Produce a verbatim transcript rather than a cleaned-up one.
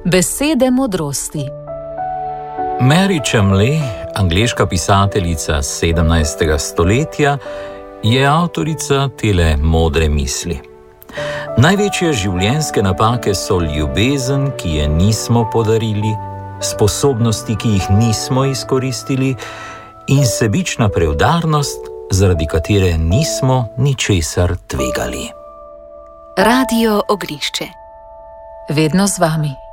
Besede modrosti. Mary Chamley, angleška pisateljica sedemnajstega stoletja, je avtorica tele modre misli. Največje življenjske napake so ljubezen, ki je nismo podarili, sposobnosti, ki jih nismo izkoristili, in sebična preudarnost, zaradi katere nismo ničesar tvegali. Radio Oglišče. Vedno z vami.